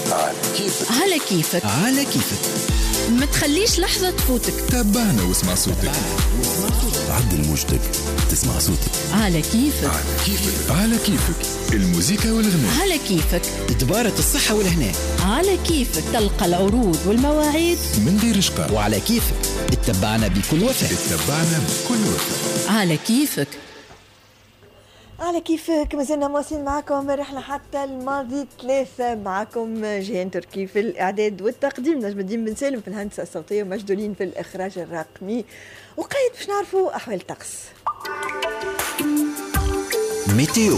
على كيفك. على كيفك. على كيفك. ما تخليش لحظة تفوتك. تابعنا واسمع صوتك. عدل موجتك تسمع صوتك. على كيفك. على كيفك. على كيفك. الموسيقى والغناء. على كيفك. تبارة الصحة والهناء. على كيفك تلقى العروض والمواعيد من غير إشقاء. وعلى كيفك اتبعنا بكل وفاء. على كيفك. على كيفك. مازلنا مواصلين معكم رحلة حتى الماضي 3 معكم جيهان تركي في الإعداد والتقديم، نجم الدين بن سالم في الهندسة الصوتية، ومجدولين في الإخراج الرقمي، وقيد باش نعرفوا أحوال الطقس. ميتيو.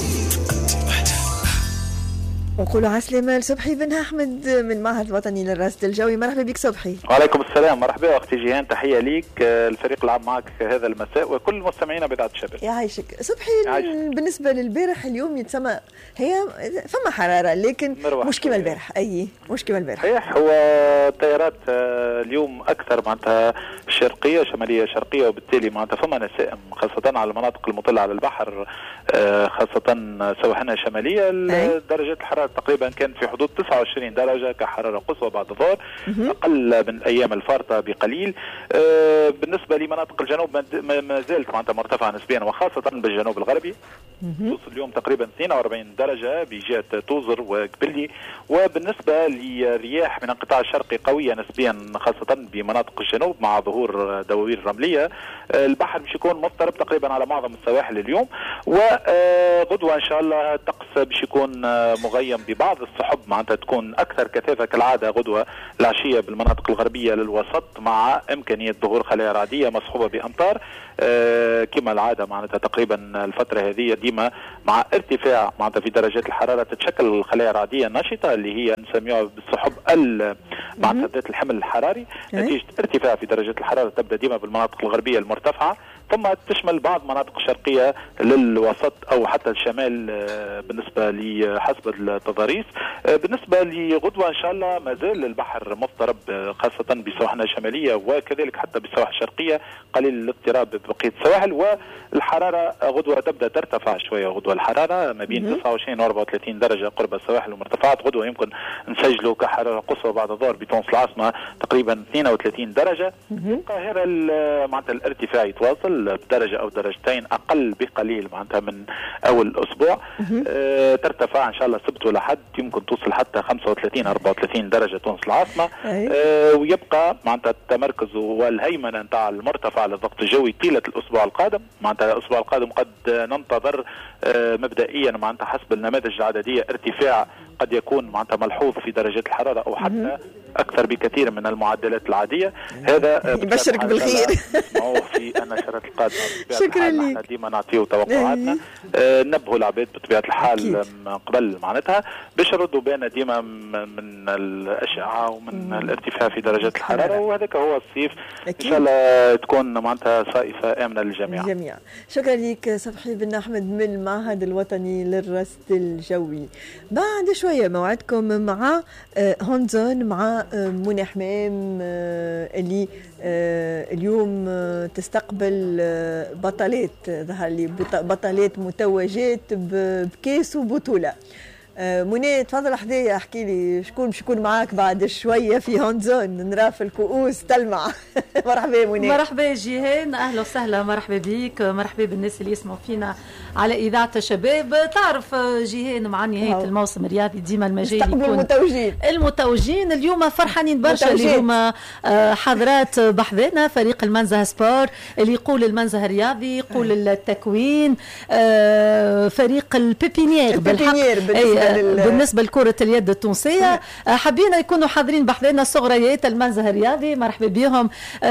ونقولوا عسلامة لصبحي بن أحمد من المعهد الوطني للرصد الجوي. مرحبا بك صبحي. وعليكم السلام. مرحبا أختي جيهان، تحية ليك، الفريق العام معك هذا المساء وكل مستمعينا بإذاعة الشباب. يعيشك صبحي. بالنسبة للبارح اليوم يتسمى هي فما حرارة لكن مش كما البارح. أي مش كما البارح. صحيح، هو التيارات اليوم أكثر معناتها شرقية شمالية شرقية، وبالتالي معناتها فما نسائم خاصة على المناطق المطلة على البحر، خاصة سواحلنا الشمالية. درجات الحرارة تقريبا كان في حدود 29 درجة كحرارة قصوى بعد الظهر، أقل من أيام الفارطة بقليل. بالنسبة لمناطق الجنوب ما زالت معناتها مرتفعة نسبيا، وخاصة بالجنوب الغربي توصل اليوم تقريبا 42 درجة بجهة توزر وقبلي. وبالنسبة للرياح من القطاع الشرقي قوية نسبيا خاصة بمناطق الجنوب مع ظهور دواوير رملية. البحر باش يكون مضطرب تقريبا على معظم السواحل اليوم، وغدوة إن شاء الله الطقس باش يكون مغيم ببعض السحب، معناتها تكون أكثر كثافة كالعادة غدوة العشية بالمناطق الغربية للوسط، مع إمكانية ظهور خلايا رعدية مصحوبة بأمطار كما العادة. معناتها تقريبا الفترة هذه ديما مع ارتفاع معناتها في درجات الحرارة تتشكل الخلايا الرعدية النشطة اللي هي نسميها بالسحب معناتها ذات الحمل الحراري. نتيجة ارتفاع في درجات الحرارة تبدأ ديما بالمناطق الغربية المرتفعة، ثم تشمل بعض مناطق الشرقية للوسط أو حتى الشمال بالنسبة لحسب التضاريس. بالنسبة لغدوة إن شاء الله ما زال البحر مضطرب خاصة بسواحلنا الشمالية وكذلك حتى بالسواحل الشرقية، قليل الاضطراب ببقية السواحل. والحرارة غدوة تبدأ ترتفع شوية، غدوة الحرارة ما بين 29 و 34 درجة قرب السواحل والمرتفعات. غدوة يمكن نسجلوا كحرارة قصوى بعد الظهر بتونس العاصمة تقريبا 32 درجة. القاهرة معناتها الارتفاع يتواصل بدرجة أو درجتين أقل بقليل معناتها من أول الأسبوع. ترتفع إن شاء الله سبت ولا حد يمكن توصل حتى 35 34 درجة تونس العاصمة. ويبقى معناتها التمركز والهيمنة نتاع المرتفع للضغط الجوي طيلة الأسبوع القادم. معناتها الأسبوع القادم قد ننتظر مبدئيا معناتها حسب النماذج العددية ارتفاع قد يكون معناتها ملحوظ في درجات الحرارة أو حتى أكثر بكثير من المعدلات العادية. هذا يبشرك بالخير. نسمعوه في النشرات القادمة. شكرا لك. احنا ديما نعطيو توقعاتنا، نبهوا العباد بطبيعة الحال من قبل معناتها باش يردوا بالنا ديما من الأشعة ومن الارتفاع في درجات الحرارة، وهذاك هو الصيف. إن شاء الله تكون معناتها صائفة آمنة للجميع. شكرا لك صبحي بن أحمد من المعهد الوطني للرصد الجوي. بعد شوية موعدكم مع هونزون مع منى حمام اللي اليوم تستقبل بطلات، ظهر لي بطلات متوجات بكاس وبطولة. منى تفضل حدايا، احكي لي شكون باش يكون معاك بعد شويه في هونزون، نرى في الكؤوس تلمع. مرحبا منى. مرحبا جيهان، اهلا وسهلا، مرحبا بيك، مرحبا بالناس اللي يسمعوا فينا على اذاعه الشباب. تعرف جيهان مع نهايه الموسم الرياضي ديما المجال يكون المتوجين. اليوم فرحانين برشا اليوم حضرات بحذنا فريق المنزه سبور اللي يقول المنزه الرياضي، يقول التكوين، فريق البيبينيير بالحق بالنسبه لكره اليد التونسيه. حبينا يكونوا حاضرين بحذنا صغريات المنزه الرياضي، مرحبا بهم،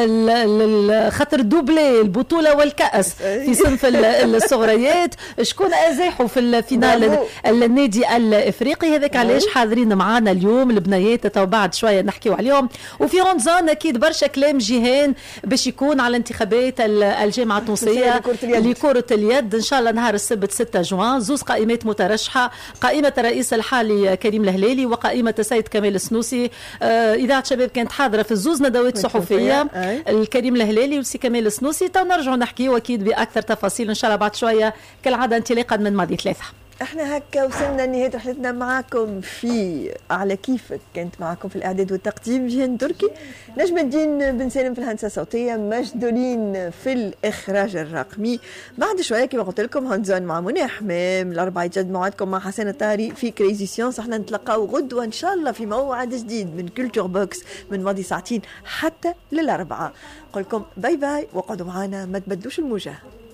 خاطر دوبلي البطوله والكاس في صنف الصغريات. شكون ازاحوا في الفينال النادي الافريقي، هذاك علاش حاضرين معنا اليوم البنيات، تو بعد شويه نحكيو عليهم. وفي هونزون اكيد برشا كلام جيهان باش يكون على انتخابات الجامعه التونسيه لكره اليد ان شاء الله نهار السبت 6 جوان. زوز قائمات مترشحه، قائمه الرئيس الحالي كريم الهلالي وقائمه السيد كمال السنوسي. اذاعه شباب كانت حاضره في الزوز ندوات صحفيه، الكريم الهلالي والسي كمال السنوسي. تو نرجعوا نحكيو اكيد باكثر تفاصيل ان شاء الله بعد شويه كالعاده انطلاقا من ماضي 3. احنا هكا وصلنا لنهاية رحلتنا معاكم في على كيفك. كانت معاكم في الإعداد والتقديم جيهان تركي، نجم الدين بن سالم في الهندسة الصوتية، مجدولين في الإخراج الرقمي. بعد شوية كما قلت لكم هانزون مع منى حمام، الأربعة يجد موعدكم مع حسن الطاري في كريزي سيونس. احنا نتلقاو غدوة إن شاء الله في موعد جديد من كولتور بوكس من ماضي ساعتين حتى للأربعة. نقول لكم باي باي، وقعدوا معنا ما تبدلوش الموجة.